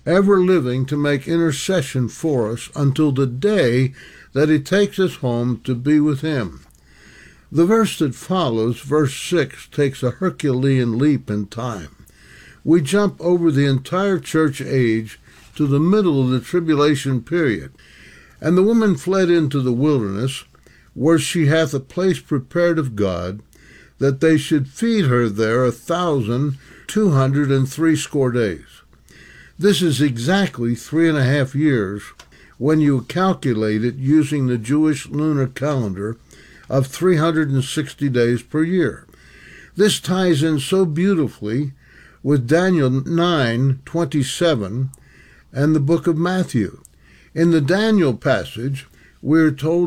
ever living to make intercession for us until the day that he takes us home to be with him. The verse that follows, verse 6, takes a Herculean leap in time. We jump over the entire church age to the middle of the tribulation period. And the woman fled into the wilderness, where she hath a place prepared of God, that they should feed her there 1,260 days. This is exactly 3.5 years when you calculate it using the Jewish lunar calendar of 360 days per year. This ties in so beautifully with Daniel 9:27 and the book of Matthew. In the Daniel passage, we are told